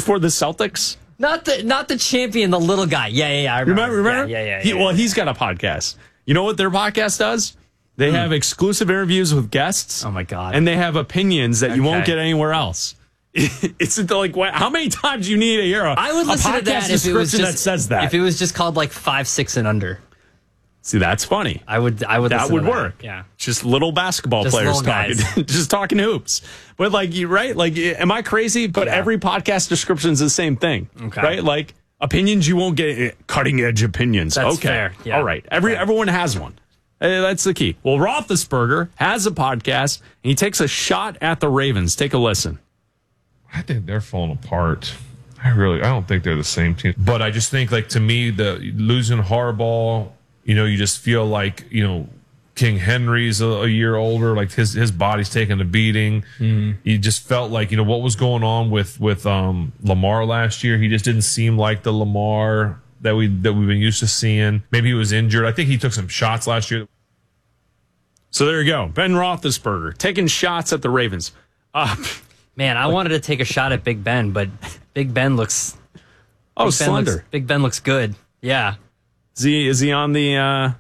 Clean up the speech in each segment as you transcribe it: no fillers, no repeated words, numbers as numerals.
for the Celtics. Not the champion, the little guy. Yeah. I remember. Yeah. He's got a podcast. You know what their podcast does? They have exclusive interviews with guests. Oh my God! And they have opinions that you won't get anywhere else. It's like, how many times do you need to hear I would listen to that if it was just, that says that. If it was just called like 5, 6 and under. See, that's funny. I would. That would work. Yeah, just little basketball players talking, just talking hoops. But right? Like, am I crazy? But every podcast description is the same thing. Okay. Right? Like opinions you won't get. Cutting edge opinions. That's okay. fair. Yeah. All right. Everyone has one. That's the key. Well, Roethlisberger has a podcast, and he takes a shot at the Ravens. Take a listen. I think they're falling apart. I don't think they're the same team. But I just think, like, to me, the losing Harbaugh. You just feel like, King Henry's a year older, like his body's taking a beating. You just felt like, what was going on with Lamar last year. He just didn't seem like the Lamar that we've been used to seeing. Maybe he was injured. I think he took some shots last year. So there you go. Ben Roethlisberger taking shots at the Ravens. Man, I wanted to take a shot at Big Ben, but Big Ben looks slender. Big Ben looks good. Yeah. Is he on the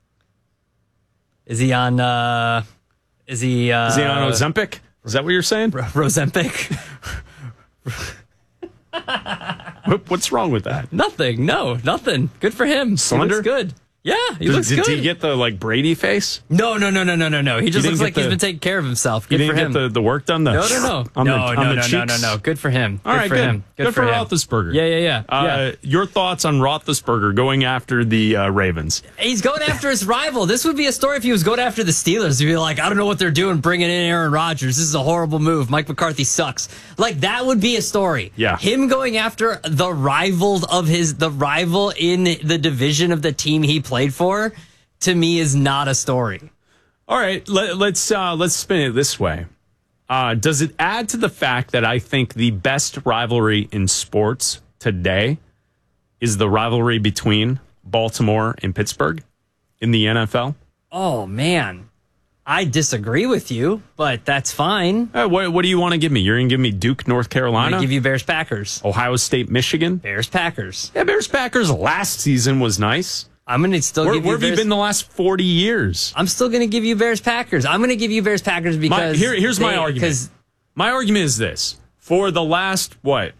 Is he on Ozempic? Is that what you're saying? Rozempic? What's wrong with that? Nothing. No, nothing. Good for him. Slender? He looks good. Yeah, he looks good. Did he get the Brady face? No. He just looks like he's been taking care of himself. Good for him. Get the work done. No. No. Good for him. All right, good. Good for Roethlisberger. Yeah. Your thoughts on Roethlisberger going after the Ravens? He's going after his rival. This would be a story if he was going after the Steelers. He'd be like, I don't know what they're doing, bringing in Aaron Rodgers. This is a horrible move. Mike McCarthy sucks. Like, that would be a story. Yeah. Him going after the rival in the division of the team he played for, to me, is not a story. All right, let's spin it this way. Does it add to the fact that I think the best rivalry in sports today is the rivalry between Baltimore and Pittsburgh in the NFL? Oh, man. I disagree with you, but that's fine. What do you want to give me? You're going to give me Duke, North Carolina? I'm going to give you Bears-Packers. Ohio State, Michigan? Bears-Packers. Yeah, Bears-Packers last season was nice. I'm going to still give you Where have you been the last 40 years? I'm still going to give you Bears-Packers. I'm going to give you Bears-Packers because... Here's my argument. My argument is this. For the last,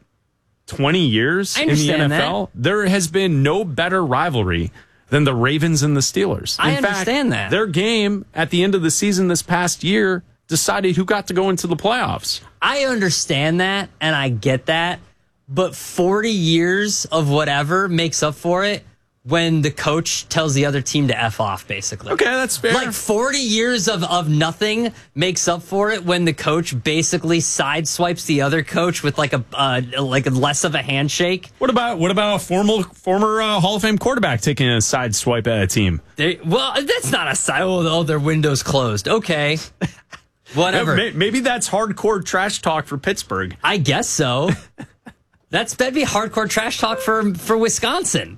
20 years in the NFL, there has been no better rivalry than the Ravens and the Steelers. I understand that. Their game at the end of the season this past year decided who got to go into the playoffs. I understand that, and I get that, but 40 years of whatever makes up for it when the coach tells the other team to F off, basically. Okay, that's fair. Like 40 years of nothing makes up for it when the coach basically sideswipes the other coach with like a less of a handshake. What about a former Hall of Fame quarterback taking a side swipe at a team? That's not a side. Oh, their window's closed. Okay. Whatever. Maybe that's hardcore trash talk for Pittsburgh. I guess so. That'd be hardcore trash talk for Wisconsin.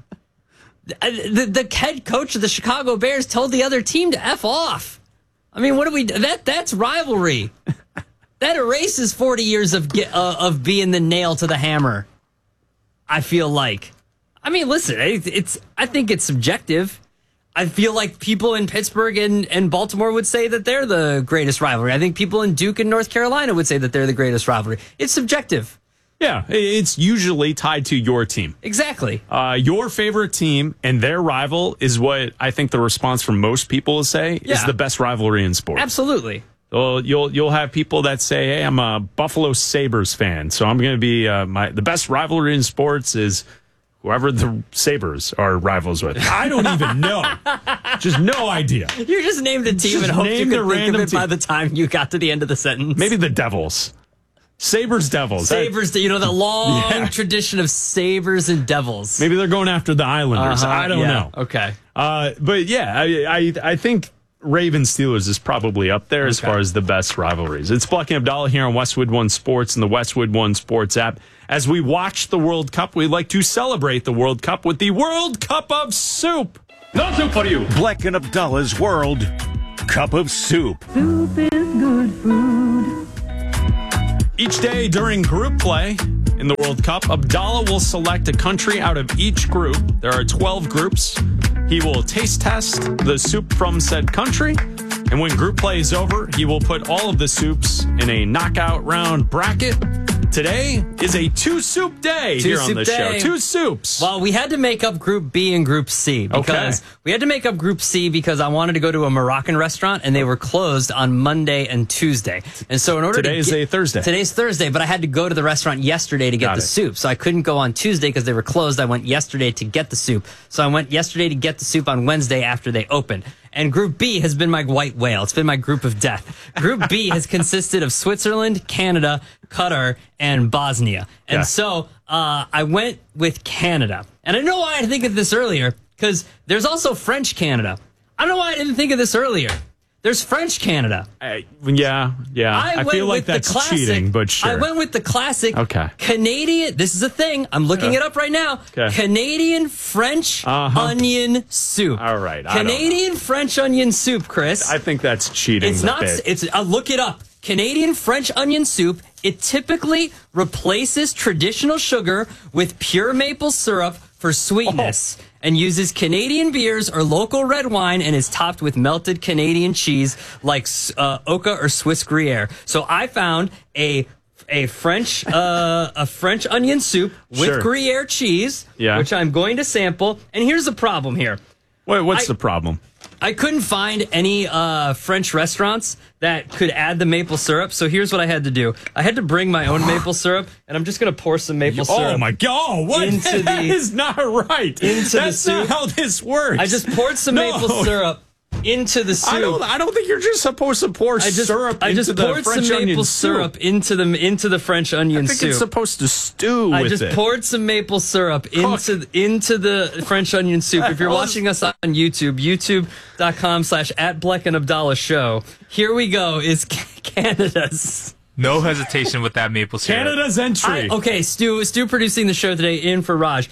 The head coach of the Chicago Bears told the other team to F off. I mean, that's rivalry. That erases 40 years of being the nail to the hammer. I feel like. I mean, listen, I think it's subjective. I feel like people in Pittsburgh and Baltimore would say that they're the greatest rivalry. I think people in Duke and North Carolina would say that they're the greatest rivalry. It's subjective. Yeah, it's usually tied to your team. Exactly. Your favorite team and their rival is what I think the response from most people is the best rivalry in sports. Absolutely. Well, you'll have people that say, "Hey, I'm a Buffalo Sabres fan, so I'm going to be the best rivalry in sports is whoever the Sabres are rivals with." I don't even know. Just no idea. You just named a team and hoped you could think of it by the time you got to the end of the sentence. Maybe the Devils. Sabres, Devils. Sabres, the long tradition of Sabres and Devils. Maybe they're going after the Islanders. I don't know. Okay. But yeah, I think Ravens Steelers is probably up there as far as the best rivalries. It's Buck and Abdallah here on Westwood One Sports and the Westwood One Sports app. As we watch the World Cup, we like to celebrate the World Cup with the World Cup of Soup. No soup for you. Black and Abdallah's World Cup of Soup. Soup is good food. Each day during group play, in the World Cup. Abdallah will select a country out of each group. There are 12 groups. He will taste test the soup from said country. And when group play is over, he will put all of the soups in a knockout round bracket. Today is a two-soup day here on the show. Two soups. Well, we had to make up Group B and Group C because we had to make up Group C because I wanted to go to a Moroccan restaurant and they were closed on Monday and Tuesday. And so in order Today's Thursday. Today's Thursday, but I had to go to the restaurant yesterday to get the soup. So I couldn't go on Tuesday because they were closed. I went yesterday to get the soup. So I went yesterday to get the soup on Wednesday after they opened. And Group B has been my white whale. It's been my group of death. Group B has consisted of Switzerland, Canada, Qatar, and Bosnia. And so I went with Canada. And I know why I didn't think of this earlier, because there's also French Canada. I don't know why I didn't think of this earlier. There's French Canada. I feel like that's cheating, but sure. I went with the classic Canadian. This is a thing. I'm looking it up right now. Canadian French onion soup. All right. Canadian French onion soup, Chris. I think that's cheating. It's not. Look it up. Canadian French onion soup. It typically replaces traditional sugar with pure maple syrup for sweetness and uses Canadian beers or local red wine and is topped with melted Canadian cheese like Oka or Swiss Gruyere. So I found a French onion soup with Gruyere cheese, which I'm going to sample. And here's the problem here. Wait, what's the problem? I couldn't find any French restaurants that could add the maple syrup, so here's what I had to do. I had to bring my own maple syrup, and I'm just going to pour some maple syrup. Oh, my God. What? That is not right. That's not how this works. I just poured some maple syrup into the soup. I don't think you're just supposed to pour syrup into the French onion soup. into the French onion soup. I think it's supposed to stew with it. I just poured some maple syrup into the French onion soup. If you're watching us on YouTube, youtube.com/@BleckandAbdallah show. Here we go. Is Canada's. No hesitation with that maple syrup. Canada's entry. Stu producing the show today in for Raj.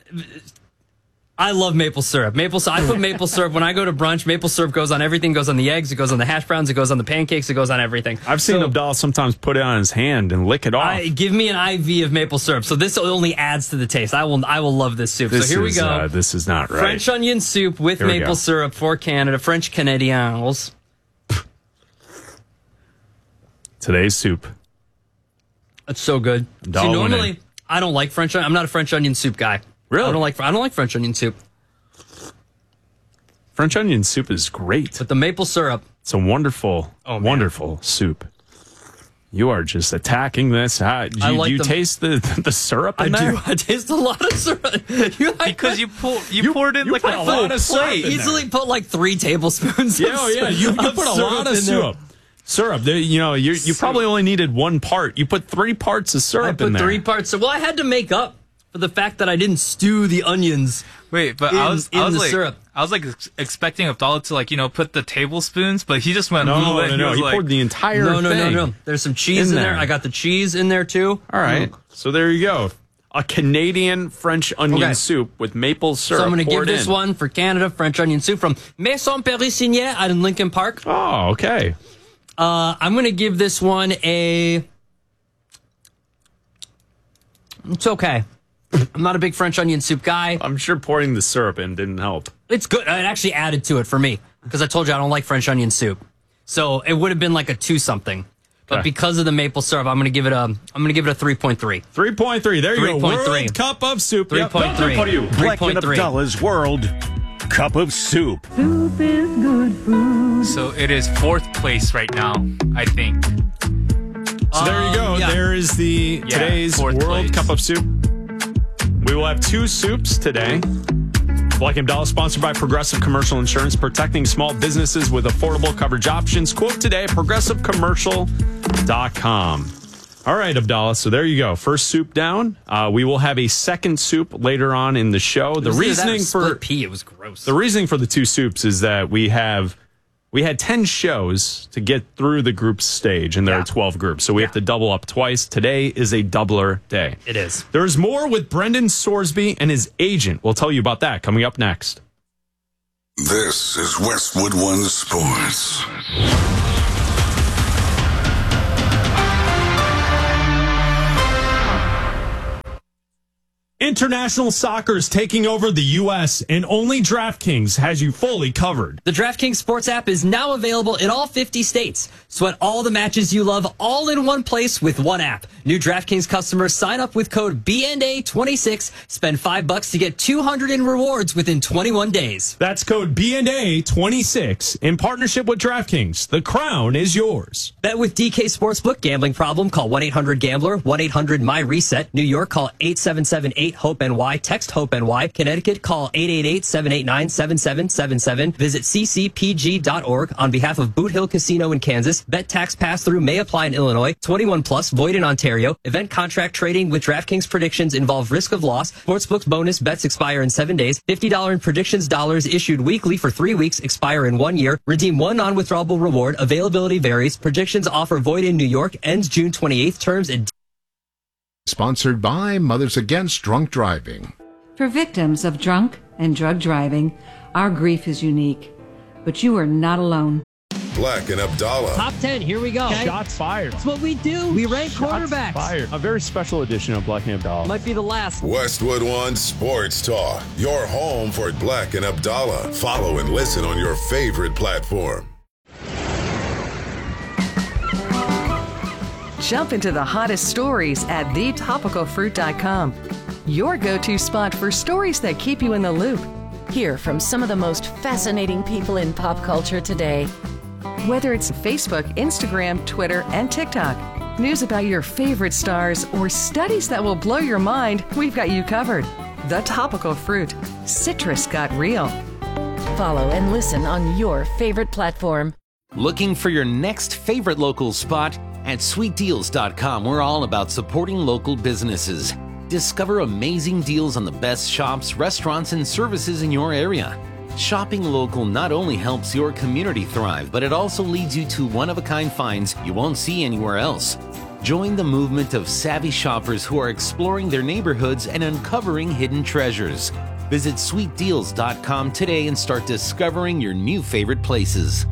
I love maple syrup. I put maple syrup when I go to brunch. Maple syrup goes on everything. It goes on the eggs. It goes on the hash browns. It goes on the pancakes. It goes on everything. I've seen Abdallah sometimes put it on his hand and lick it off. Give me an IV of maple syrup. So this only adds to the taste. I will love this soup. So here we go. This is not right. French onion soup with maple syrup for Canada. French Canadians. Today's soup. It's so good. See, normally I don't like French onion. I'm not a French onion soup guy. Really? I don't like French onion soup. French onion soup is great. But the maple syrup. It's a wonderful, wonderful soup. You are just attacking this. Do you taste the syrup in there? I do. I taste a lot of syrup. Because you poured in like a lot of plate. Easily put like 3 tablespoons. You put a lot of syrup. Syrup. You probably only needed 1 part. You put 3 parts of syrup in there. I put 3 parts. Well, I had to make up for the fact that I didn't stew the onions. Wait, but I was syrup. I was like expecting Abdallah to put the tablespoons, but he just went. No. He poured the entire thing. No. There's some cheese in there. I got the cheese in there too. All right. So there you go. A Canadian French onion soup with maple syrup. So I'm going to give this one for Canada French onion soup from Maison Périssinier out in Lincoln Park. Oh, okay. I'm going to give this one it's okay. I'm not a big French onion soup guy. I'm sure pouring the syrup in didn't help. It's good. It actually added to it for me because I told you I don't like French onion soup. So it would have been like a 2-something. But because of the maple syrup, I'm going to give it a 3.3. 3.3. There you go. World Cup of Soup. 3.3. Bleck and Abdallah's World Cup of Soup. Soup is good food. So it is 4th place right now, I think. So there you go. There is today's World Cup of Soup. We will have 2 soups today. Bleck and Abdallah, sponsored by Progressive Commercial Insurance, protecting small businesses with affordable coverage options. Quote today at progressivecommercial.com. All right, Abdallah. So there you go. First soup down. We will have a second soup later on in the show. The reasoning for it was gross. The reasoning for the 2 soups is that we had 10 shows to get through the group stage, and there are 12 groups. So we have to double up twice. Today is a doubler day. It is. There's more with Brendan Sorsby and his agent. We'll tell you about that coming up next. This is Westwood One Sports. International soccer is taking over the U.S., and only DraftKings has you fully covered. The DraftKings Sports app is now available in all 50 states. Sweat all the matches you love all in one place with one app. New DraftKings customers sign up with code BNA26, spend $5 to get $200 in rewards within 21 days. That's code BNA26 in partnership with DraftKings. The crown is yours. Bet with DK Sportsbook. Gambling problem? Call 1-800-GAMBLER, 1-800-MY-RESET. New York, call 877-8-HOPE-NY. Text HOPE-NY. Connecticut, call 888-789-7777. Visit ccpg.org. On behalf of Boot Hill Casino in Kansas, bet tax pass-through may apply in Illinois. 21 plus, void in Ontario. Event contract trading with DraftKings predictions involve risk of loss. Sportsbook's bonus bets expire in 7 days. $50 in predictions dollars issued weekly for 3 weeks, expire in 1 year. Redeem one non-withdrawable reward. Availability varies. Predictions offer void in New York. Ends June 28th. Terms and Sponsored by Mothers Against Drunk Driving. For victims of drunk and drug driving, our grief is unique. But you are not alone. Black and Abdallah. Top 10, here we go. Okay? Shots fired. That's what we do. We rank quarterbacks. Fired. A very special edition of Black and Abdallah. Might be the last. Westwood One Sports Talk. Your home for Black and Abdallah. Follow and listen on your favorite platform. Jump into the hottest stories at thetopicalfruit.com. Your go-to spot for stories that keep you in the loop. Hear from some of the most fascinating people in pop culture today. Whether it's Facebook, Instagram, Twitter, and TikTok, news about your favorite stars, or studies that will blow your mind, we've got you covered. The Topical Fruit. Citrus got real. Follow and listen on your favorite platform. Looking for your next favorite local spot? At sweetdeals.com, we're all about supporting local businesses. Discover amazing deals on the best shops, restaurants, and services in your area. Shopping local not only helps your community thrive, but it also leads you to one-of-a-kind finds you won't see anywhere else. Join the movement of savvy shoppers who are exploring their neighborhoods and uncovering hidden treasures. Visit sweetdeals.com today and start discovering your new favorite places.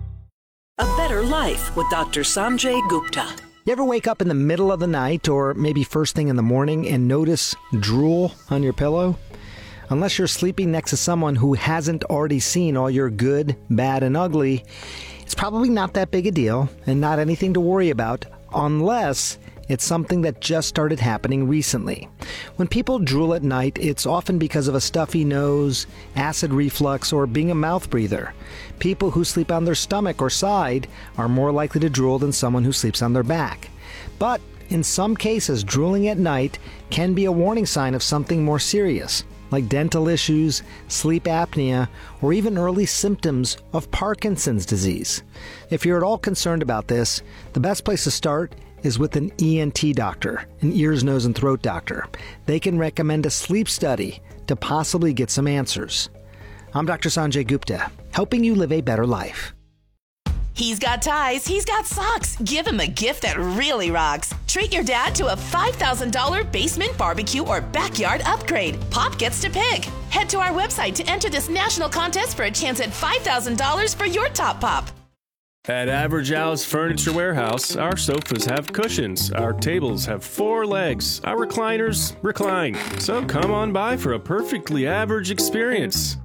A Better Life with Dr. Sanjay Gupta. You ever wake up in the middle of the night or maybe first thing in the morning and notice drool on your pillow? Unless you're sleeping next to someone who hasn't already seen all your good, bad, and ugly, it's probably not that big a deal and not anything to worry about unless it's something that just started happening recently. When people drool at night, it's often because of a stuffy nose, acid reflux, or being a mouth breather. People who sleep on their stomach or side are more likely to drool than someone who sleeps on their back. But in some cases, drooling at night can be a warning sign of something more serious, like dental issues, sleep apnea, or even early symptoms of Parkinson's disease. If you're at all concerned about this, the best place to start is with an ENT doctor, an ears, nose, and throat doctor. They can recommend a sleep study to possibly get some answers. I'm Dr. Sanjay Gupta, helping you live a better life. He's got ties, he's got socks. Give him a gift that really rocks. Treat your dad to a $5,000 basement barbecue or backyard upgrade. Pop gets to pick. Head to our website to enter this national contest for a chance at $5,000 for your top pop. At Average Al's Furniture Warehouse, our sofas have cushions, our tables have 4 legs, our recliners recline. So come on by for a perfectly average experience.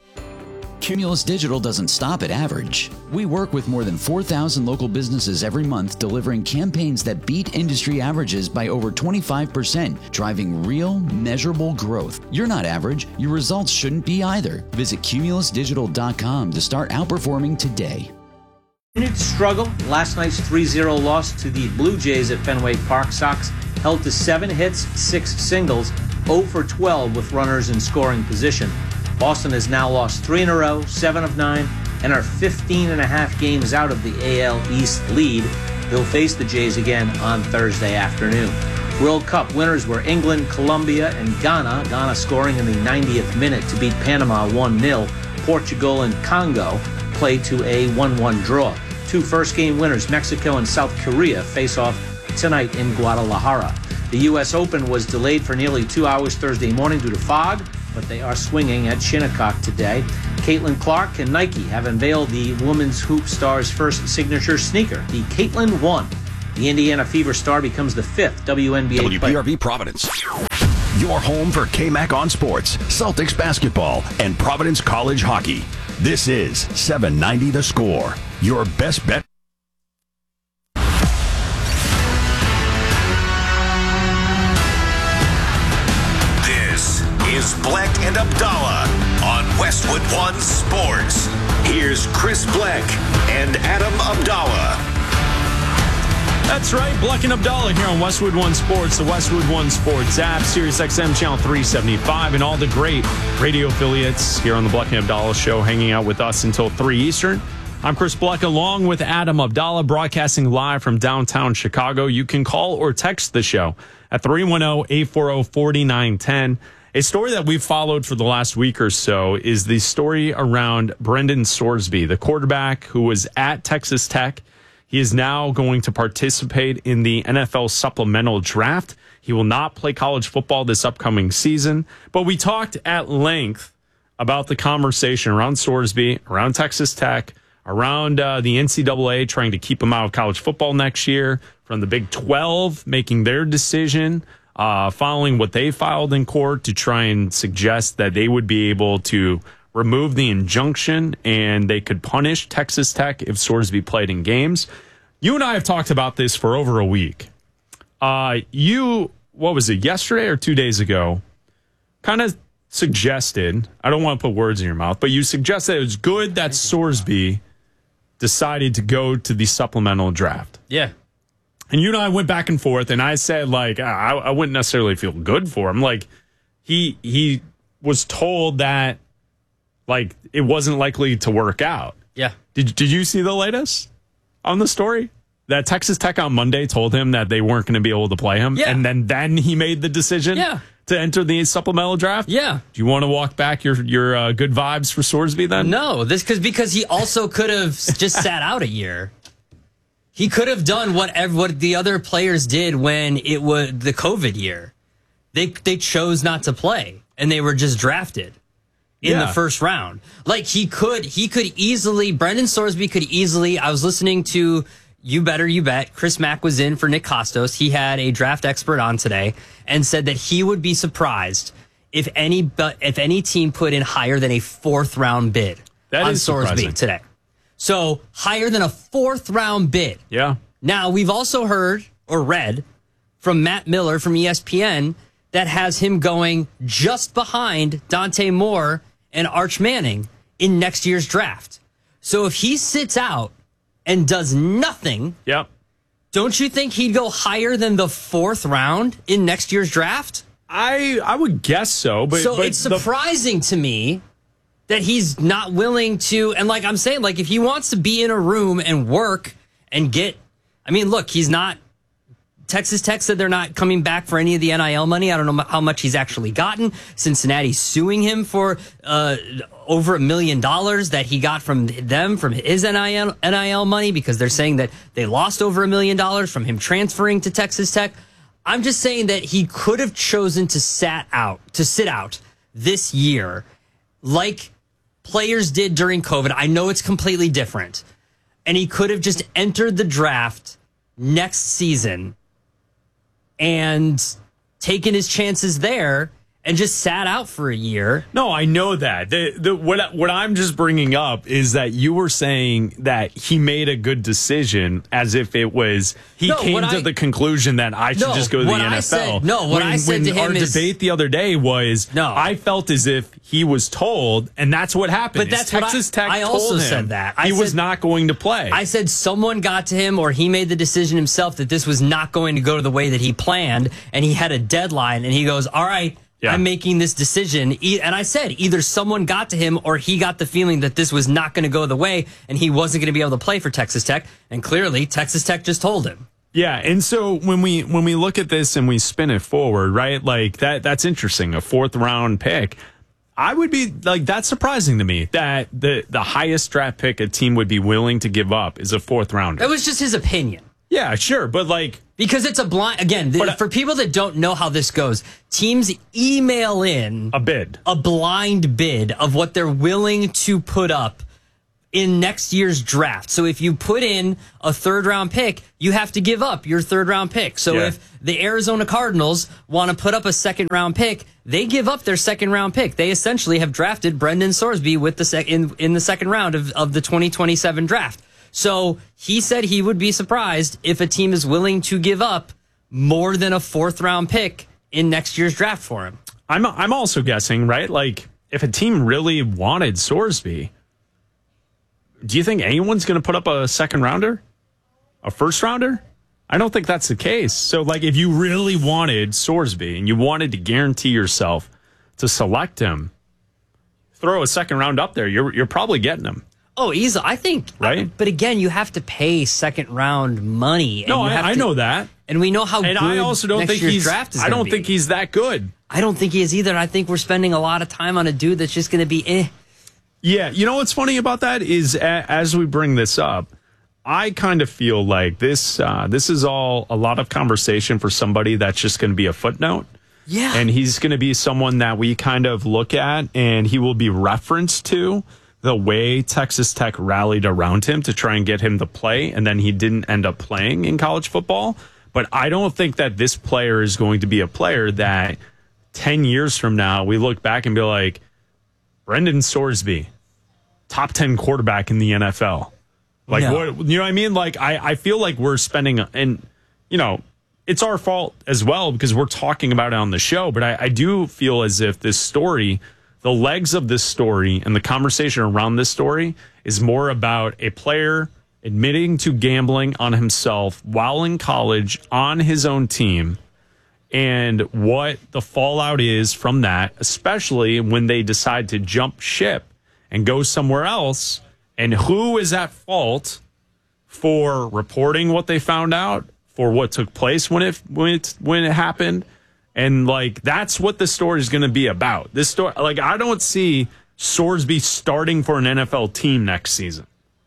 Cumulus Digital doesn't stop at average. We work with more than 4,000 local businesses every month, delivering campaigns that beat industry averages by over 25%, driving real, measurable growth. You're not average. Your results shouldn't be either. Visit cumulusdigital.com to start outperforming today. Continued struggle. Last night's 3-0 loss to the Blue Jays at Fenway Park. Sox held to 7 hits, 6 singles, 0 for 12 with runners in scoring position. Boston has now lost 3 in a row, 7 of 9, and are 15.5 games out of the AL East lead. They'll face the Jays again on Thursday afternoon. World Cup winners were England, Colombia, and Ghana. Ghana scoring in the 90th minute to beat Panama 1-0. Portugal and Congo play to a 1-1 draw. 2 first-game winners, Mexico and South Korea, face off tonight in Guadalajara. The U.S. Open was delayed for nearly 2 hours Thursday morning due to fog, but they are swinging at Shinnecock today. Caitlin Clark and Nike have unveiled the women's hoop star's first signature sneaker, the Caitlin 1. The Indiana Fever star becomes the 5th WNBA player. WPRB Providence. your home for KMAC on sports, Celtics basketball, and Providence College hockey. This is 790 The Score, your best bet. This is Bleck and Abdallah on Westwood One Sports. Here's Chris Bleck and Adam Abdallah. That's right, Bleck and Abdallah here on Westwood One Sports, the Westwood One Sports app, Sirius XM Channel 375, and all the great radio affiliates here on the Bleck and Abdallah show, hanging out with us until 3 Eastern. I'm Chris Bleck, along with Adam Abdallah, broadcasting live from downtown Chicago. You can call or text the show at 310-840-4910. A story that we've followed for the last week or so is the story around Brendan Sorsby, the quarterback who was at Texas Tech. He is now going to participate in the NFL supplemental draft. He will not play college football this upcoming season. But we talked at length about the conversation around Sorsby, around Texas Tech, around the NCAA trying to keep him out of college football next year, from the Big 12 making their decision, following what they filed in court to try and suggest that they would be able to remove the injunction and they could punish Texas Tech if Sorsby played in games. You and I have talked about this for over a week. You, what was it, yesterday or 2 days ago, kind of suggested, I don't want to put words in your mouth, but you suggested it was good that Sorsby decided to go to the supplemental draft. Yeah. And you and I went back and forth, and I said, like, I wouldn't necessarily feel good for him. Like, he was told that, like, it wasn't likely to work out. Yeah. Did you see the latest on the story? That Texas Tech on Monday told him that they weren't going to be able to play him. Yeah. And then he made the decision to enter the supplemental draft. Yeah. Do you want to walk back your good vibes for Sorsby then? No, because he also could have just sat out a year. He could have done what the other players did when it was the COVID year. They chose not to play and they were just drafted in the first round. Like he could easily, Brendan Sorsby could easily, I was listening to You Better You Bet. Chris Mack was in for Nick Costos. He had a draft expert on today and said that he would be surprised if any team put in higher than a 4th round bid on Sorsby today. So higher than a 4th round bid. Yeah. Now we've also heard or read from Matt Miller from ESPN that has him going just behind Dante Moore and Arch Manning in next year's draft. So if he sits out and does nothing, don't you think he'd go higher than the 4th round in next year's draft? I would guess so. But it's surprising to me that he's not willing to. And like I'm saying, like if he wants to be in a room and work and get, I mean, look, he's not. Texas Tech said they're not coming back for any of the NIL money. I don't know how much he's actually gotten. Cincinnati's suing him for over $1 million that he got from them, from his NIL money, because they're saying that they lost over $1 million from him transferring to Texas Tech. I'm just saying that he could have chosen to sit out this year like players did during COVID. I know it's completely different. And he could have just entered the draft next season and taken his chances there and just sat out for a year. No, I know that. What I'm just bringing up is that you were saying that he made a good decision as if it was he came to the conclusion that I should just go to the NFL. I said to him our debate the other day was I felt as if he was told, and that's what happened. But that's Texas Tech I also told him said that. He was not going to play. I said someone got to him or he made the decision himself that this was not going to go the way that he planned, and he had a deadline, and he goes, all right, I'm making this decision. And I said either someone got to him or he got the feeling that this was not going to go the way and he wasn't going to be able to play for Texas Tech. And clearly Texas Tech just told him. Yeah. And so when we look at this and we spin it forward, right, like that's interesting. A 4th round pick. I would be like, that's surprising to me that the highest draft pick a team would be willing to give up is a 4th rounder. That was just his opinion. Yeah, sure. But like, because it's a blind, again, for people that don't know how this goes, teams email in a blind bid of what they're willing to put up in next year's draft. So if you put in a 3rd round pick, you have to give up your 3rd round pick. So if the Arizona Cardinals want to put up a 2nd round pick, they give up their 2nd round pick. They essentially have drafted Brendan Sorsby with the in the 2nd round of the 2027 draft. So he said he would be surprised if a team is willing to give up more than a 4th round pick in next year's draft for him. I'm also guessing, right? Like, if a team really wanted Sorsby, do you think anyone's going to put up a 2nd rounder? A 1st rounder? I don't think that's the case. So, like, if you really wanted Sorsby and you wanted to guarantee yourself to select him, throw a 2nd round up there, you're probably getting him. Oh, easily. I think. Right? But again, you have to pay 2nd round money. And No, I know that. And we know how good I also don't next think year's draft is I gonna don't be. think he's that good. I don't think he is either. I think we're spending a lot of time on a dude that's just going to be Yeah, you know what's funny about that is as we bring this up, I kind of feel like this is all a lot of conversation for somebody that's just going to be a footnote. Yeah. And he's going to be someone that we kind of look at, and he will be referenced to the way Texas Tech rallied around him to try and get him to play, and then he didn't end up playing in college football. But I don't think that this player is going to be a player that 10 years from now we look back and be like, Brendan Sorsby, top 10 quarterback in the NFL. Like, No. what, you know what I mean? Like, I feel like we're spending, and, you know, it's our fault as well because we're talking about it on the show. But I do feel as if this story, the legs of this story and the conversation around this story is more about a player admitting to gambling on himself while in college on his own team, and what the fallout is from that, especially when they decide to jump ship and go somewhere else, and who is at fault for reporting what they found out, for what took place when it happened. And like, that's what the story is going to be about. This story, like, I don't see Sorsby starting for an NFL team next season.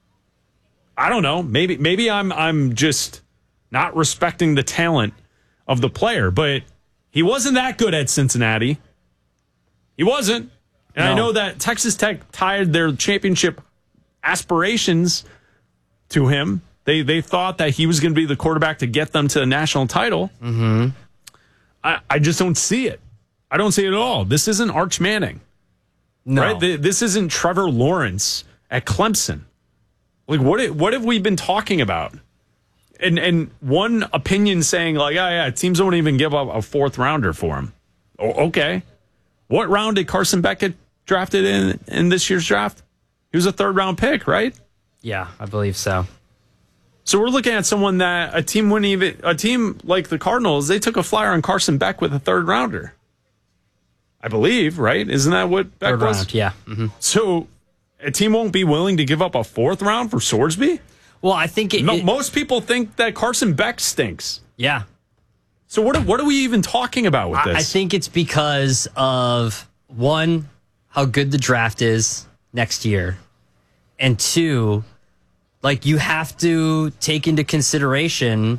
I don't know. Maybe I'm just not respecting the talent of the player, but he wasn't that good at Cincinnati. He wasn't. And I know that Texas Tech tied their championship aspirations to him. They thought that he was going to be the quarterback to get them to the national title. Mm-hmm. I just don't see it. I don't see it at all. This isn't Arch Manning. No. Right? This isn't Trevor Lawrence at Clemson. Like, what have we been talking about? And one opinion saying, like, oh, yeah, teams don't even give up a 4th rounder for him. Oh, okay. What round did Carson Beck get drafted in this year's draft? He was a 3rd round pick, right? Yeah, I believe so. So we're looking at someone that a team like the Cardinals, they took a flyer on Carson Beck with a 3rd rounder. I believe, right? Isn't that what Beck 3rd was? round, yeah. Mm-hmm. So a team won't be willing to give up a 4th round for Sorsby? Well, I think most people think that Carson Beck stinks. Yeah. So what are we even talking about with this? I think it's because of, one, how good the draft is next year, and 2, like, you have to take into consideration,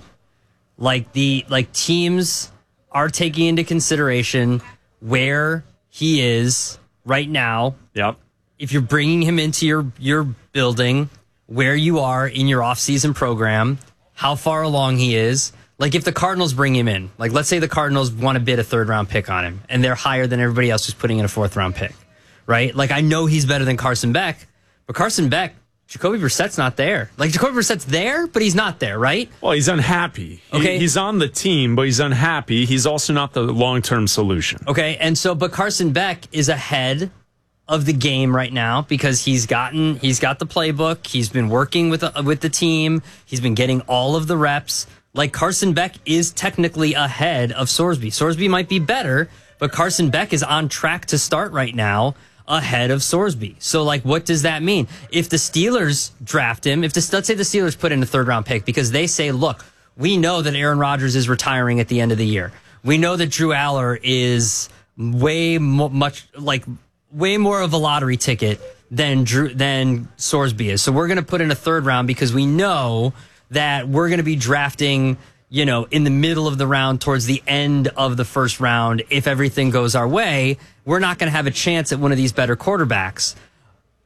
teams are taking into consideration where he is right now. Yep. If you're bringing him into your building, where you are in your off-season program, how far along he is. Like, if the Cardinals bring him in, like, let's say the Cardinals want to bid a 3rd round pick on him, and they're higher than everybody else who's putting in a 4th round pick, right? Like, I know he's better than Carson Beck, but Carson Beck, Jacoby Brissett's not there. Like, Jacoby Brissett's there, but he's not there, right? Well, he's unhappy. Okay. He's on the team, but he's unhappy. He's also not the long-term solution. Okay, and so, but Carson Beck is ahead of the game right now because he's got the playbook. He's been working with the team. He's been getting all of the reps. Like, Carson Beck is technically ahead of Sorsby. Sorsby might be better, but Carson Beck is on track to start right now ahead of Sorsby. So, like, what does that mean? If the Steelers draft him, let's say the Steelers put in a 3rd round pick because they say, look, we know that Aaron Rodgers is retiring at the end of the year. We know that Drew Aller is way more of a lottery ticket than Sorsby is. So we're going to put in a 3rd round because we know that we're going to be drafting, in the middle of the round towards the end of the 1st round. If everything goes our way, we're not going to have a chance at one of these better quarterbacks.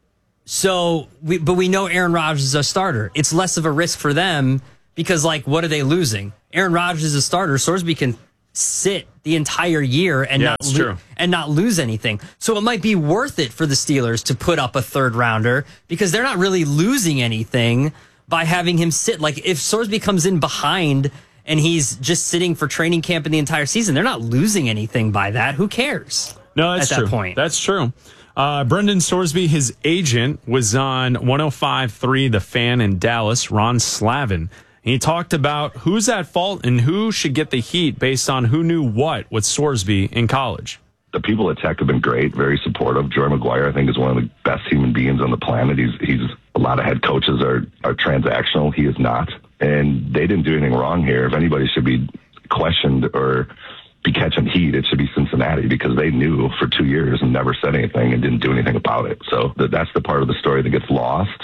But we know Aaron Rodgers is a starter. It's less of a risk for them because, like, what are they losing? Aaron Rodgers is a starter. Sorsby can sit the entire year and not lose anything. So it might be worth it for the Steelers to put up a third rounder because they're not really losing anything by having him sit. Like, if Sorsby comes in behind and he's just sitting for training camp in the entire season, they're not losing anything by that. Who cares? No, that's at true. That point. That's true. Brendan Sorsby, his agent, was on 105.3 The Fan in Dallas, Ron Slavin. He talked about who's at fault and who should get the heat based on who knew what with Sorsby in college. The people at Tech have been great, very supportive. Joey McGuire, I think, is one of the best human beings on the planet. He's a lot of head coaches are transactional. He is not. And they didn't do anything wrong here. If anybody should be questioned or be catching heat, it should be Cincinnati because they knew for 2 years and never said anything and didn't do anything about it. So that's the part of the story that gets lost.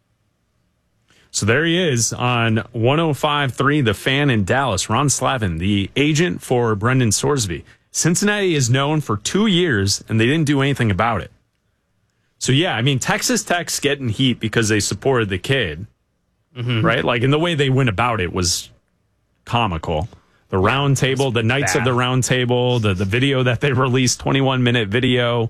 So there he is on 105.3 The Fan in Dallas, Ron Slavin, the agent for Brendan Sorsby. Cincinnati is known for 2 years, and they didn't do anything about it. So, yeah, I mean, Texas Tech's getting heat because they supported the kid, right? Like, and the way they went about it was comical. The round table, the Knights of the Round Table, the video that they released, 21-minute video,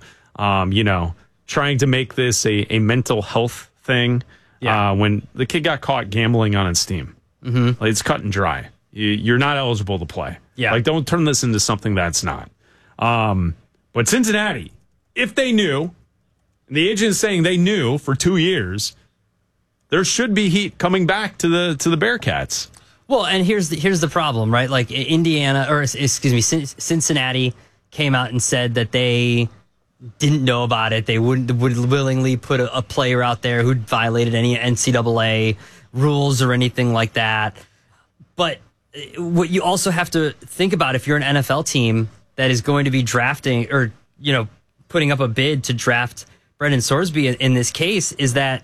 trying to make this a mental health thing. When the kid got caught gambling on his team. Like, it's cut and dry. You're not eligible to play. Like, don't turn this into something that's not. But Cincinnati, if they knew, and the agent is saying they knew for 2 years, there should be heat coming back to the Bearcats. Well, and here's the problem, right? Like, Cincinnati came out and said that they didn't know about it. They would willingly put a player out there who violated any NCAA rules or anything like that. But what you also have to think about if you're an NFL team that is going to be drafting or, putting up a bid to draft Brendan Sorsby in this case is that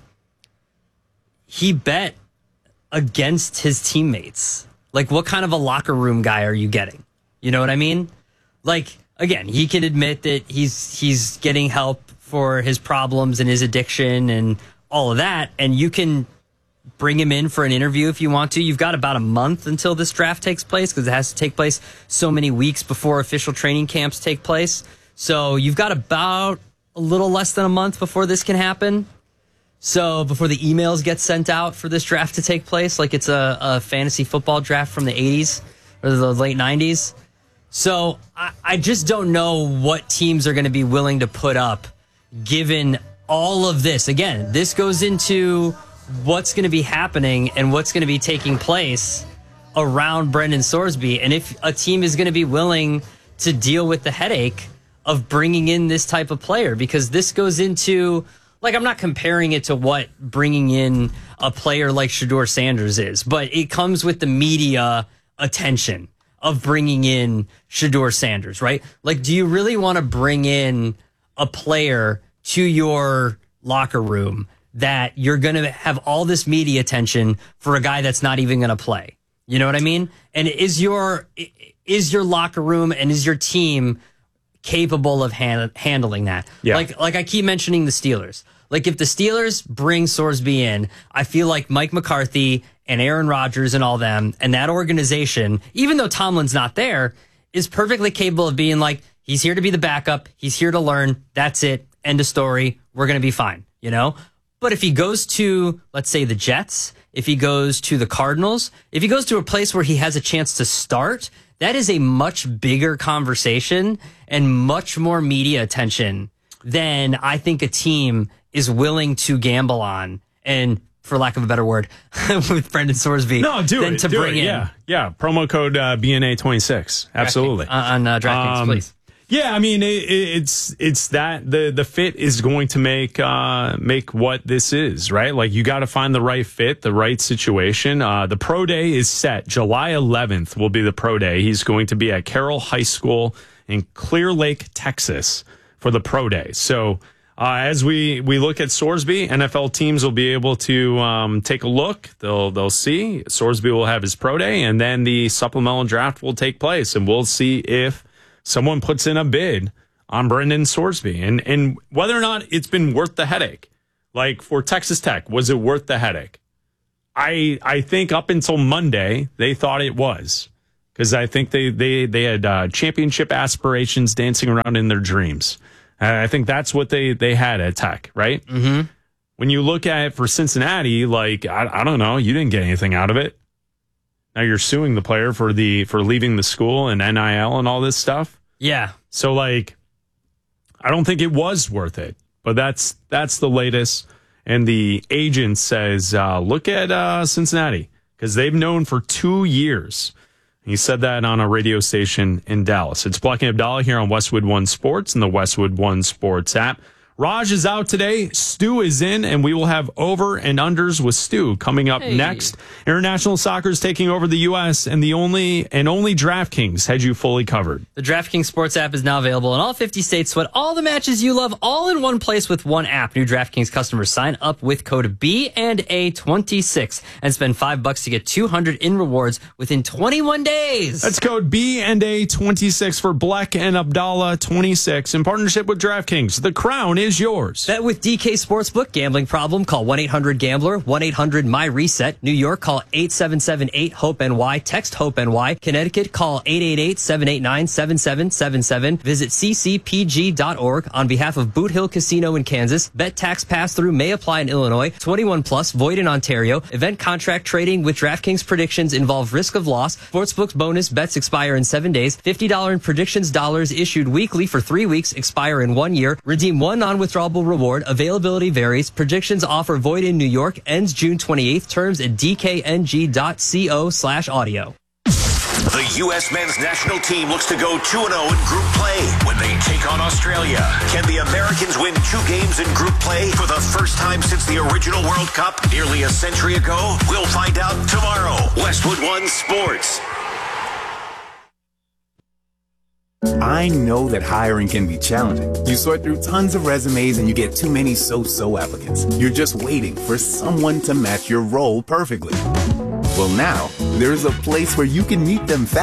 he bet against his teammates. Like, what kind of a locker room guy are you getting? You know what I mean? Like, again, he can admit that he's getting help for his problems and his addiction and all of that, and you can bring him in for an interview if you want to. You've got about a month until this draft takes place because it has to take place so many weeks before official training camps take place. So you've got about a little less than a month before this can happen. So before the emails get sent out for this draft to take place, like it's a fantasy football draft from the 80s or the late 90s. So I just don't know what teams are going to be willing to put up given all of this. Again, this goes into what's going to be happening and what's going to be taking place around Brendan Sorsby. And if a team is going to be willing to deal with the headache of bringing in this type of player, because this goes into, like, I'm not comparing it to what bringing in a player like Shedeur Sanders is, but it comes with the media attention of bringing in Shedeur Sanders, right? Like, do you really want to bring in a player to your locker room that you're going to have all this media attention for a guy that's not even going to play? You know what I mean? And is your locker room and is your team capable of handling that? Yeah. Like I keep mentioning the Steelers. Like, if the Steelers bring Sorsby in, I feel like Mike McCarthy and Aaron Rodgers and all them and that organization, even though Tomlin's not there, is perfectly capable of being like, he's here to be the backup. He's here to learn. That's it. End of story. We're going to be fine, you know? But if he goes to, let's say, the Jets, if he goes to the Cardinals, if he goes to a place where he has a chance to start, that is a much bigger conversation and much more media attention than I think a team is willing to gamble on, and for lack of a better word, with Brendan Sorsby. No, do than it. To do bring it. in. Yeah. Promo code BNA26. Absolutely. On DraftKings, please. Yeah, I mean, it's that the fit is going to make what this is, right? Like, you got to find the right fit, the right situation. The pro day is set. July 11th will be the pro day. He's going to be at Carroll High School in Clear Lake, Texas for the pro day. So as we look at Sorsby, NFL teams will be able to take a look. They'll see. Sorsby will have his pro day, and then the supplemental draft will take place, and we'll see if someone puts in a bid on Brendan Sorsby and whether or not it's been worth the headache. Like for Texas Tech, was it worth the headache? I think up until Monday, they thought it was. Because I think they had championship aspirations dancing around in their dreams. I think that's what they had at Tech, right? Mm-hmm. When you look at it for Cincinnati, like, I don't know, you didn't get anything out of it. Now you're suing the player for leaving the school and NIL and all this stuff. Yeah. So, like, I don't think it was worth it. But that's the latest. And the agent says, look at Cincinnati, because they've known for 2 years. He said that on a radio station in Dallas. It's Black and Abdallah here on Westwood One Sports and the Westwood One Sports app. Raj is out today. Stu is in, and we will have over and unders with Stu coming up next. International soccer is taking over the U.S., and only DraftKings had you fully covered. The DraftKings Sports app is now available in all 50 states. Sweat all the matches you love all in one place with one app. New DraftKings customers sign up with code B&A26 and spend $5 to get $200 in rewards within 21 days. That's code B&A26 for Black and Abdallah 26 in partnership with DraftKings. The crown is yours. Bet with DK Sportsbook. Gambling problem? Call 1-800-GAMBLER. 1-800-MY-RESET. New York, call 877-8-HOPE-NY. Text HOPE-NY. Connecticut, call 888-789-7777. Visit ccpg.org on behalf of Boot Hill Casino in Kansas. Bet tax pass-through may apply in Illinois. 21 plus, void in Ontario. Event contract trading with DraftKings predictions involve risk of loss. Sportsbook's bonus bets expire in 7 days. $50 in predictions dollars issued weekly for 3 weeks, expire in 1 year. Redeem one non-withdrawable reward. Availability varies. Predictions offer void in New York. Ends June 28th. Terms at dkng.co/audio. The U.S. men's national team looks to go 2-0 in group play when they take on Australia. Can the Americans win 2 games in group play for the first time since the original World Cup nearly a century ago? We'll find out tomorrow. Westwood One Sports. I know that hiring can be challenging. You sort through tons of resumes and you get too many so-so applicants. You're just waiting for someone to match your role perfectly. Well, now, there's a place where you can meet them fast.